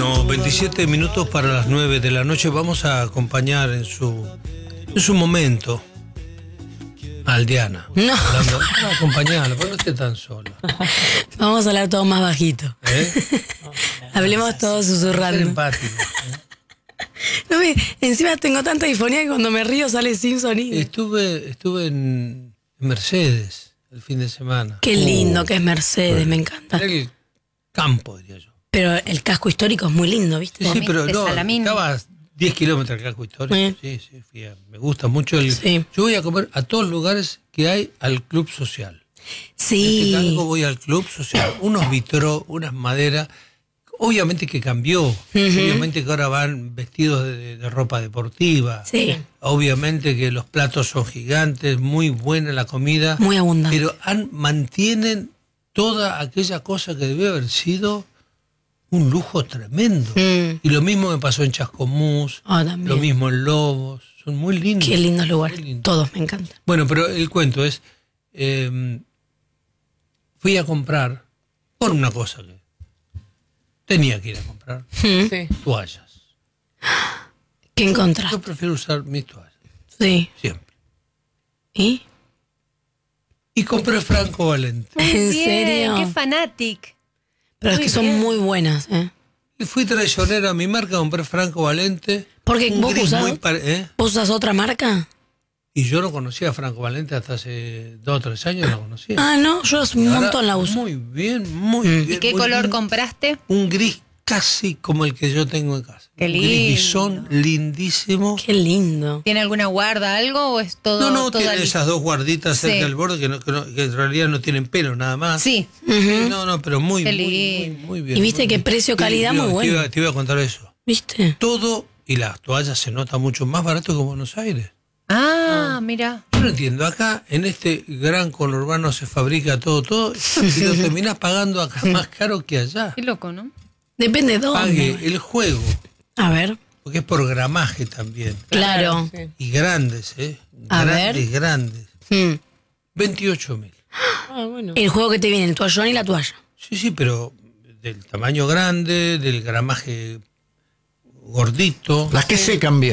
Bueno, 27 minutos para las 9 de la noche. Vamos a acompañar en su momento a Aldiana. No. Vamos a acompañarla, porque no esté tan sola. Vamos a hablar todo más bajito. Hablemos todos susurrando. Empático. No encima tengo tanta disfonía que cuando me río sale sin sonido. Estuve en Mercedes el fin de semana. Qué lindo que es Mercedes, me encanta. En el campo, diría yo. Pero el casco histórico es muy lindo, ¿viste? Sí, pero no, Salamín. estaba a 10 kilómetros del casco histórico. Sí, me gusta mucho. Sí. Yo voy a comer a todos los lugares que hay al club social. Sí. En este caso voy al club social. Unos vitró, unas maderas. Obviamente que cambió. Obviamente que ahora van vestidos de ropa deportiva. Sí. Obviamente que los platos son gigantes, muy buena la comida. Muy abundante. Pero mantienen toda aquella cosa que debió haber sido un lujo tremendo. Y lo mismo me pasó en Chascomús, También. lo mismo en Lobos. Son muy lindos. Qué lindos lugares. Muy lindos. Todos me encantan. Bueno, pero el cuento es, fui a comprar por una cosa que tenía que ir a comprar, toallas. ¿Qué encontraste? Yo prefiero usar mis toallas, Sí. siempre. ¿Y? Y compré Franco Valente. ¿En Bien, serio? qué fanatic. Pero es Muy que son bien. muy buenas, ¿eh? Y fui traicionero a mi marca, compré Franco Valente. Porque un vos gris usás, muy ¿vos usás otra marca? Y yo no conocía a Franco Valente hasta hace 2 o 3 años, no conocía. Ah, no, yo un Ahora, montón la uso. Muy bien, muy bien. ¿Y qué muy color bien. compraste? Un gris casi como el que yo tengo en casa. Qué Un gris lindo. bisón lindísimo. Qué lindo. ¿Tiene alguna guarda, algo o es todo? No, toda tiene esas 2 guarditas cerca Sí. del borde que en realidad no tienen pelo nada más. Sí. No, pero muy, Qué muy, muy, lindo. muy bien. Y viste muy que bien. precio-calidad muy bueno. Te iba a contar eso. ¿Viste? Todo, y las toallas se nota mucho más barato que en Buenos Aires. Mira. Yo no entiendo, acá en este gran conurbano se fabrica todo, y lo terminás pagando acá más caro que allá. Qué loco, ¿no? Depende de dónde. Pague el juego, A ver. porque es por gramaje también. Claro. Y grandes, A ver. Grandes. Mm. 28.000. El juego que te viene, el toallón y la toalla. Sí, pero del tamaño grande, del gramaje gordito. Las que se cambian.